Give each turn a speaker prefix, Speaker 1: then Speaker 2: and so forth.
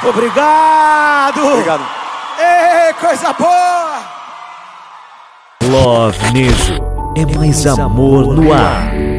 Speaker 1: Obrigado!
Speaker 2: Obrigado.
Speaker 1: Ei, coisa boa!
Speaker 3: Love Nejo é mais amor no ar.